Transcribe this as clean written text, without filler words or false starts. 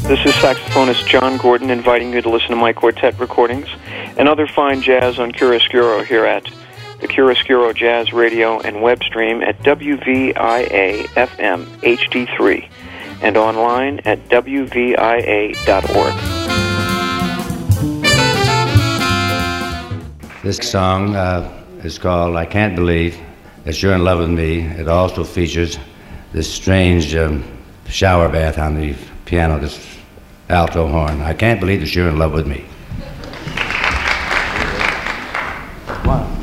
This is saxophonist John Gordon inviting you to listen to my quartet recordings and other fine jazz on Chiaroscuro here at the Chiaroscuro Jazz Radio and web stream at WVIA-FM HD3 and online at WVIA.org. This song is called I Can't Believe That You're in Love with Me. It also features this strange shower bath on the piano, this alto horn. I can't believe that you're in love with me.